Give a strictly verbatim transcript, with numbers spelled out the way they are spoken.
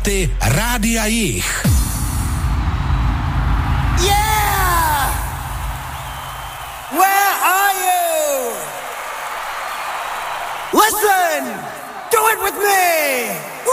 hity Rádia Jich. Yeah! Where are you? Listen! Do it with me!